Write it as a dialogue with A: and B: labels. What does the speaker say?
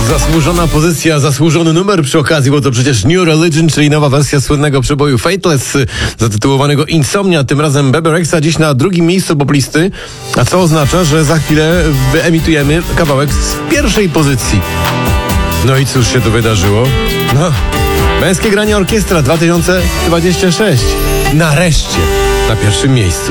A: Zasłużona pozycja, zasłużony numer przy okazji, bo to przecież New Religion, czyli nowa wersja słynnego przeboju Fateless, zatytułowanego Insomnia, tym razem Bebe Rexha dziś na drugim miejscu poplisty, a co oznacza, że za chwilę wyemitujemy kawałek z pierwszej pozycji. No i cóż się tu wydarzyło? No, Męskie Granie Orkiestra 2026. Nareszcie na pierwszym miejscu.